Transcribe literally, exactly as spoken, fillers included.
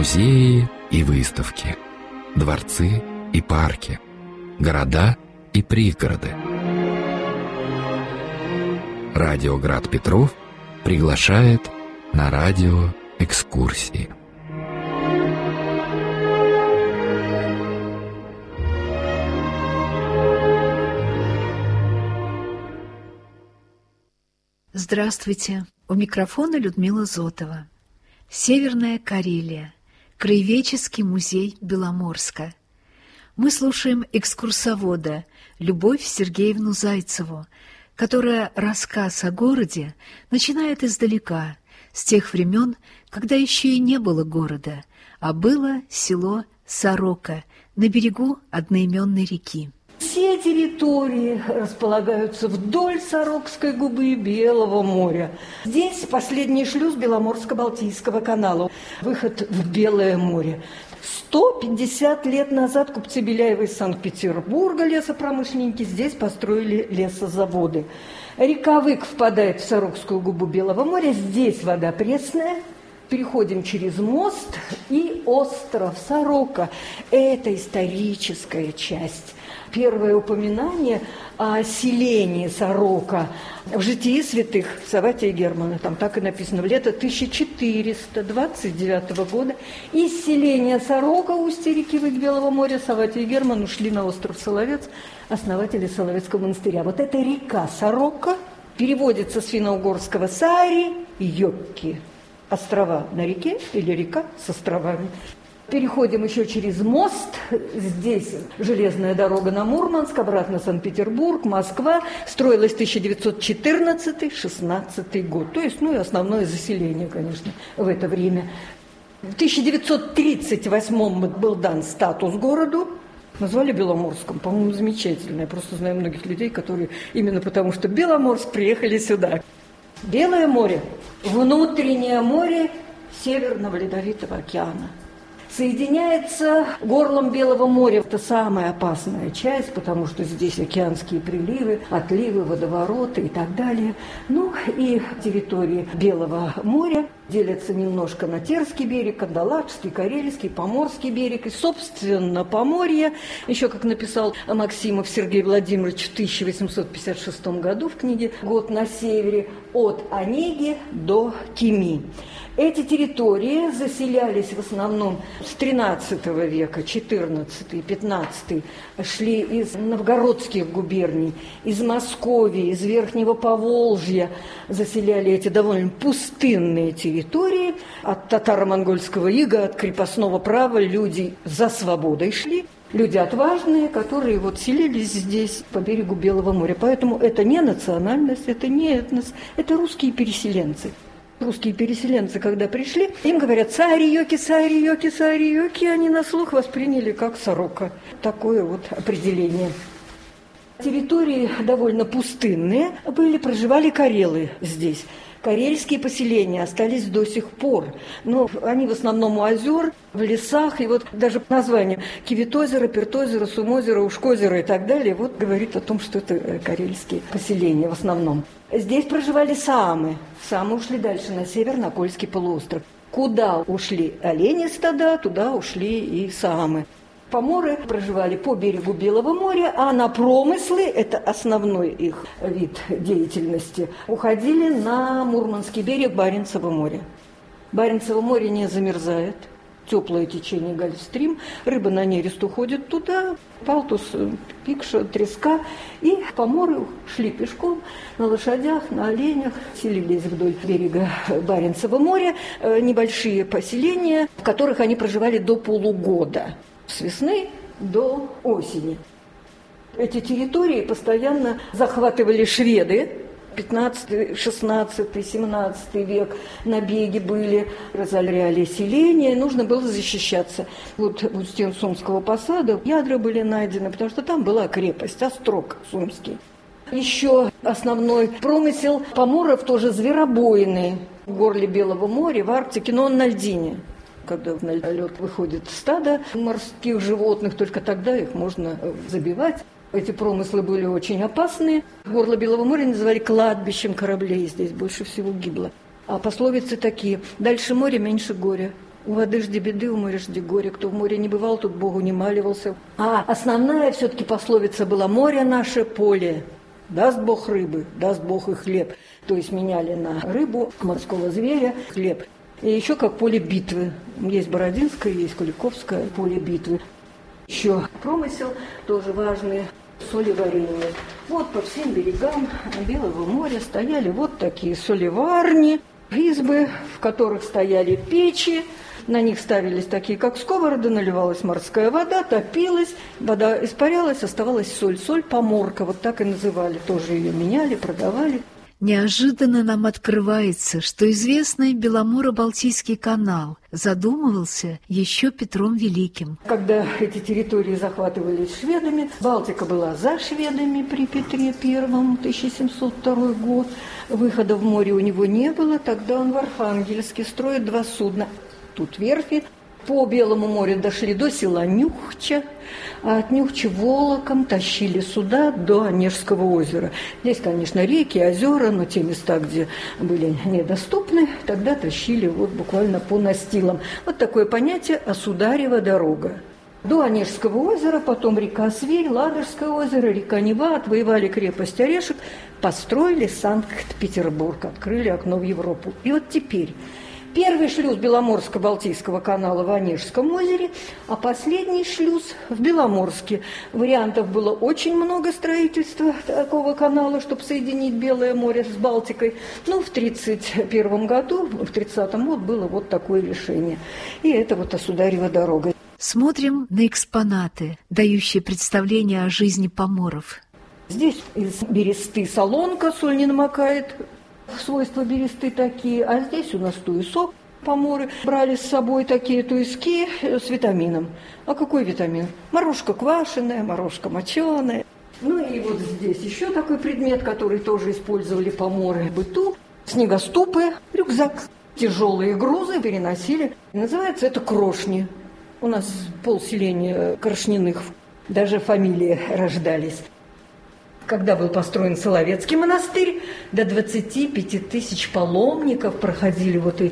музеи и выставки, дворцы и парки, города и пригороды. Радио Град Петров приглашает на радиоэкскурсии. Здравствуйте! У микрофона Людмила Зотова. Северная Карелия. Краеведческий музей Беломорска. Мы слушаем экскурсовода Любовь Сергеевну Зайцеву, которая рассказ о городе начинает издалека, с тех времен, когда еще и не было города, а было село Сорока на берегу одноименной реки. Все территории располагаются вдоль Сорокской губы и Белого моря. Здесь последний шлюз Беломорско-Балтийского канала, выход в Белое море. сто пятьдесят лет назад купцы Беляева из Санкт-Петербурга, лесопромышленники, здесь построили лесозаводы. Река Вык впадает в Сорокскую губу Белого моря, здесь вода пресная. Переходим через мост и остров Сорока. Это историческая часть. Первое упоминание о селении Сорока в житии святых Савватия и Германа. Там так и написано. В лето тысяча четыреста двадцать девятого года из селения Сорока, устья реки Вык Белого моря, Савватий и Герман ушли на остров Соловец, основатели Соловецкого монастыря. Вот эта река Сорока переводится с финно-угорского «сари» и «йокки». Острова на реке или река с островами. Переходим еще через мост. Здесь железная дорога на Мурманск, обратно Санкт-Петербург, Москва. Строилась тысяча девятьсот четырнадцатый — шестнадцатый год. То есть, ну и основное заселение, конечно, в это время. В тысяча девятьсот тридцать восьмом был дан статус городу. Назвали Беломорском. По-моему, замечательно. Я просто знаю многих людей, которые именно потому, что Беломорск, приехали сюда. Белое море, внутреннее море Северного Ледовитого океана, соединяется горлом Белого моря. Это самая опасная часть, потому что здесь океанские приливы, отливы, водовороты и так далее. Ну и территории Белого моря делятся немножко на Терский берег, Кандалакшский, Карельский, Поморский берег. И, собственно, Поморье, еще, как написал Максимов Сергей Владимирович в тысяча восемьсот пятьдесят шестом году в книге «Год на севере», от Онеги до Кеми. Эти территории заселялись в основном с тринадцатого века, четырнадцатый, пятнадцатый, шли из новгородских губерний, из Московии, из Верхнего Поволжья, заселяли эти довольно пустынные территории. От татаро-монгольского ига, от крепостного права люди за свободой шли. Люди отважные, которые вот селились здесь, по берегу Белого моря. Поэтому это не национальность, это не этнос, это русские переселенцы. Русские переселенцы, когда пришли, им говорят «сари-йоки, сари-йоки, сари-йоки», они на слух восприняли как «сорока». Такое вот определение. Территории довольно пустынные были, проживали карелы здесь. Карельские поселения остались до сих пор, но они в основном у озер, в лесах, и вот даже название Кивитозеро, Пертозеро, Сумозеро, Ушкозеро и так далее вот говорит о том, что это карельские поселения в основном. Здесь проживали саамы. Саамы ушли дальше на север, на Кольский полуостров. Куда ушли олени стада, туда ушли и саамы. Поморы проживали по берегу Белого моря, а на промыслы, это основной их вид деятельности, уходили на Мурманский берег Баренцева моря. Баренцево море не замерзает, теплое течение Гольфстрим, рыба на нерест уходит туда, палтус, пикша, треска, и поморы шли пешком на лошадях, на оленях, селились вдоль берега Баренцева моря, небольшие поселения, в которых они проживали до полугода. С весны до осени. Эти территории постоянно захватывали шведы. пятнадцатый, шестнадцатый, семнадцатый век набеги были, разоряли селения, нужно было защищаться. Вот у стен Сумского посада ядра были найдены, потому что там была крепость, острог Сумский. Еще основной промысел поморов тоже зверобойный в горле Белого моря, в Арктике, но он на льдине. Когда на лед выходит стадо морских животных, только тогда их можно забивать. Эти промыслы были очень опасные. Горло Белого моря называли кладбищем кораблей, здесь больше всего гибло. А пословицы такие: дальше моря, меньше горя. У воды жди беды, у моря жди горе. Кто в море не бывал, тут Богу не маливался. А основная все-таки пословица была: море наше поле. Даст Бог рыбы, даст Бог и хлеб. То есть меняли на рыбу, морского зверя, хлеб. И еще как поле битвы. Есть Бородинское, есть Куликовское поле битвы. Еще промысел тоже важный. Солеварение. Вот по всем берегам Белого моря стояли вот такие солеварни, избы, в которых стояли печи. На них ставились такие, как сковороды, наливалась морская вода, топилась, вода испарялась, оставалась соль. Соль поморка, вот так и называли. Тоже ее меняли, продавали. Неожиданно нам открывается, что известный Беломоро-Балтийский канал задумывался еще Петром Великим. Когда эти территории захватывались шведами, Балтика была за шведами при Петре Первом, тысяча семьсот второй год. Выхода в море у него не было, тогда он в Архангельске строит два судна. Тут верфи. По Белому морю дошли до села Нюхча, а от Нюхча волоком тащили суда до Онежского озера. Здесь, конечно, реки, озера, но те места, где были недоступны, тогда тащили вот буквально по настилам. Вот такое понятие «Осударева дорога». До Онежского озера, потом река Свирь, Ладожское озеро, река Нева, отвоевали крепость Орешек, построили Санкт-Петербург, открыли окно в Европу. И вот теперь... Первый шлюз Беломорско-Балтийского канала в Онежском озере, а последний шлюз в Беломорске. Вариантов было очень много строительства такого канала, чтобы соединить Белое море с Балтикой. Ну, в тридцать первом году, в тридцатом вот было вот такое решение. И это вот Осударева дорога. Смотрим на экспонаты, дающие представление о жизни поморов. Здесь из бересты солонка, соль не намокает. Свойства бересты такие, а здесь у нас туесок. Поморы брали с собой такие туески с витамином. А какой витамин? Морожка квашеная, морожка моченая. Ну и вот здесь еще такой предмет, который тоже использовали поморы в быту. Снегоступы, рюкзак. Тяжелые грузы переносили. Называется это крошни. У нас полселения крошниных, даже фамилии рождались. Когда был построен Соловецкий монастырь, до двадцати пяти тысяч паломников проходили вот эти